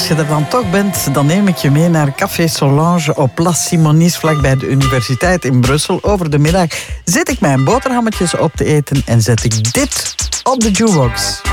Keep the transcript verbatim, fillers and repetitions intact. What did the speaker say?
als je er dan toch bent, dan neem ik je mee naar Café Solange op Place Simonis, vlakbij de universiteit in Brussel. Over de middag zet ik mijn boterhammetjes op te eten en zet ik dit op de jukebox.